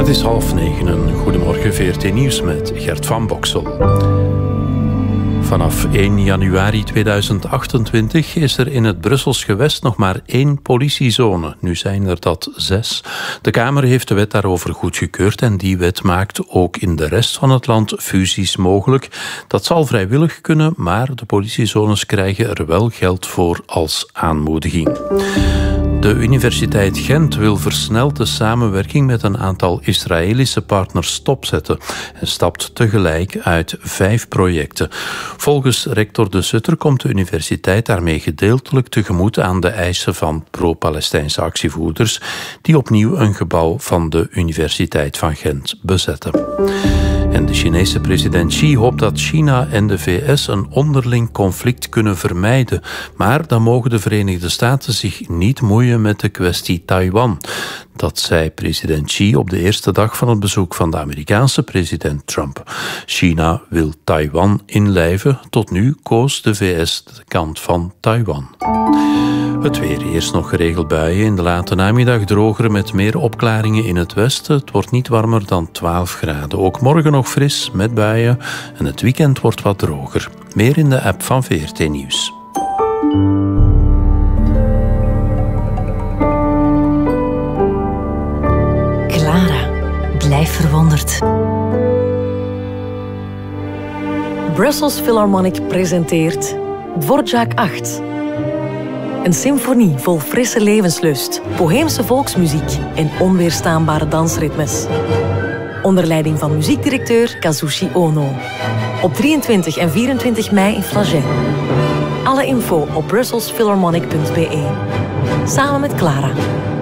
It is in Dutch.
Het is 8:30. Een goedemorgen, VRT Nieuws met Gert van Boksel. Vanaf 1 januari 2028 is er in het Brussels gewest nog maar 1 politiezone. Nu zijn er dat 6. De Kamer heeft de wet daarover goedgekeurd en die wet maakt ook in de rest van het land fusies mogelijk. Dat zal vrijwillig kunnen, maar de politiezones krijgen er wel geld voor als aanmoediging. De Universiteit Gent wil versneld de samenwerking met een aantal Israëlische partners stopzetten en stapt tegelijk uit 5 projecten. Volgens rector De Sutter komt de universiteit daarmee gedeeltelijk tegemoet aan de eisen van pro-Palestijnse actievoerders die opnieuw een gebouw van de Universiteit van Gent bezetten. En de Chinese president Xi hoopt dat China en de VS een onderling conflict kunnen vermijden. Maar dan mogen de Verenigde Staten zich niet moeien met de kwestie Taiwan. Dat zei president Xi op de eerste dag van het bezoek van de Amerikaanse president Trump. China wil Taiwan inlijven. Tot nu koos de VS de kant van Taiwan. Het weer, eerst nog geregeld buien. In de late namiddag droger met meer opklaringen in het westen. Het wordt niet warmer dan 12 graden. Ook morgen nog fris met buien. En het weekend wordt wat droger. Meer in de app van VRT Nieuws. Clara, blijf verwonderd. Brussels Philharmonic presenteert Dvorak 8. Een symfonie vol frisse levenslust, boheemse volksmuziek en onweerstaanbare dansritmes. Onder leiding van muziekdirecteur Kazushi Ono. Op 23 en 24 mei in Flagey. Alle info op brusselsphilharmonic.be. Samen met Clara.